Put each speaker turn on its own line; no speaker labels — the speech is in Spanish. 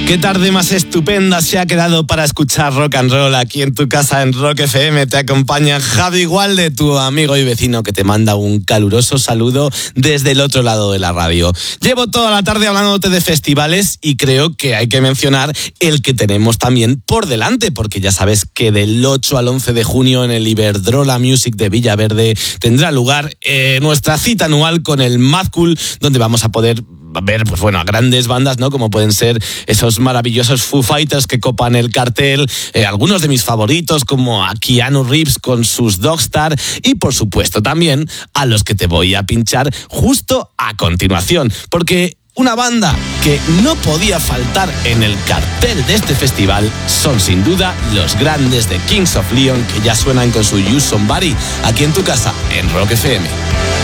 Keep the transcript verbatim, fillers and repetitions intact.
Qué tarde más estupenda se ha quedado para escuchar rock and roll aquí en tu casa en Rock F M. Te acompaña Javi Gualde, tu amigo y vecino, que te manda un caluroso saludo desde el otro lado de la radio. Llevo toda la tarde hablándote de festivales y creo que hay que mencionar el que tenemos también por delante, porque ya sabes que del ocho al once de junio en el Iberdrola Music de Villaverde tendrá lugar eh, nuestra cita anual con el Mad Cool, donde vamos a poder ver, pues bueno, a grandes bandas, ¿no? Como pueden ser esos maravillosos Foo Fighters que copan el cartel, eh, algunos de mis favoritos como a Keanu Reeves con sus Dogstar y por supuesto también a los que te voy a pinchar justo a continuación, porque una banda que no podía faltar en el cartel de este festival son sin duda los grandes de Kings of Leon, que ya suenan con su You Somebody aquí en tu casa en Rock F M.